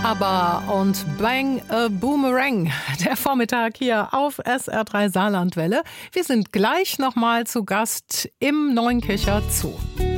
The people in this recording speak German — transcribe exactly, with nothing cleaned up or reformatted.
Aber und Bang a Boomerang, der Vormittag hier auf S R drei Saarlandwelle. Wir sind gleich nochmal zu Gast im Neunkircher Zoo.